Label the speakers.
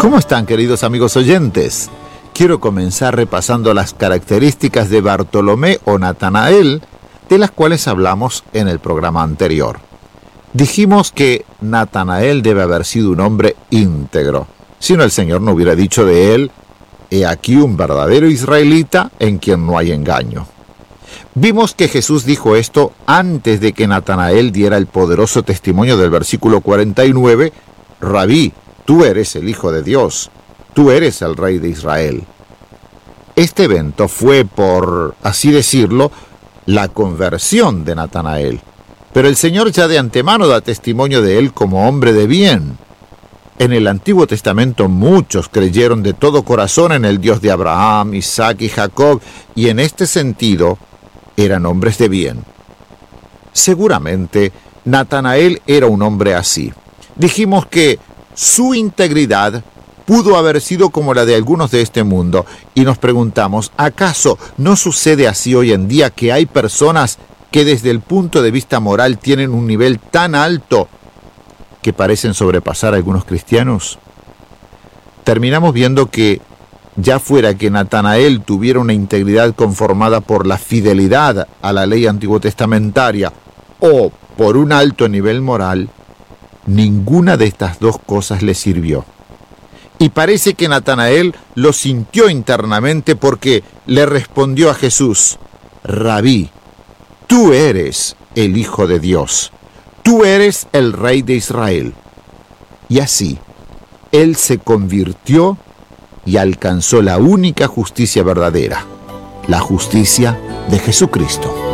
Speaker 1: ¿Cómo están, queridos amigos oyentes? Quiero comenzar repasando las características de Bartolomé o Natanael, de las cuales hablamos en el programa anterior. Dijimos que Natanael debe haber sido un hombre íntegro, si no el Señor no hubiera dicho de él: he aquí un verdadero israelita en quien no hay engaño. Vimos que Jesús dijo esto antes de que Natanael diera el poderoso testimonio del versículo 49, Rabí, tú eres el Hijo de Dios, tú eres el Rey de Israel. Este evento fue, por así decirlo, la conversión de Natanael, pero el Señor ya de antemano da testimonio de él como hombre de bien. En el Antiguo Testamento muchos creyeron de todo corazón en el Dios de Abraham, Isaac y Jacob, y en este sentido eran hombres de bien. Seguramente Natanael era un hombre así. Dijimos que su integridad pudo haber sido como la de algunos de este mundo, y nos preguntamos, ¿acaso no sucede así hoy en día que hay personas que desde el punto de vista moral tienen un nivel tan alto que parecen sobrepasar a algunos cristianos? Terminamos viendo que, ya fuera que Natanael tuviera una integridad conformada por la fidelidad a la ley antiguotestamentaria o por un alto nivel moral, ninguna de estas dos cosas le sirvió. Y parece que Natanael lo sintió internamente porque le respondió a Jesús: Rabí, tú eres el Hijo de Dios, tú eres el Rey de Israel. Y así, él se convirtió y alcanzó la única justicia verdadera, la justicia de Jesucristo.